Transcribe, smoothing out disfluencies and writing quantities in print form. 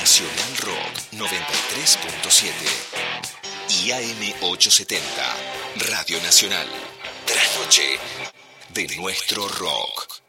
Nacional Rock 93.7 y AM 870, Radio Nacional. Trasnoche de nuestro rock.